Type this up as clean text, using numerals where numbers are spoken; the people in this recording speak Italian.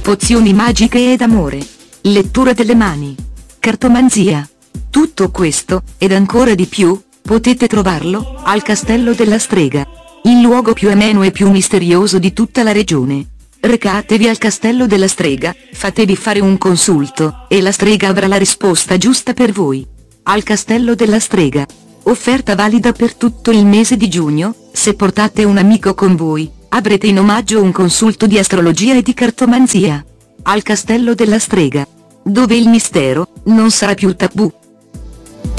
pozioni magiche ed amore, lettura delle mani, cartomanzia. Tutto questo, ed ancora di più, potete trovarlo al Castello della Strega, il luogo più ameno e più misterioso di tutta la regione. Recatevi al Castello della Strega, fatevi fare un consulto, e la strega avrà la risposta giusta per voi. Al Castello della Strega. Offerta valida per tutto il mese di giugno. Se portate un amico con voi, avrete in omaggio un consulto di astrologia e di cartomanzia. Al Castello della Strega, dove il mistero non sarà più tabù.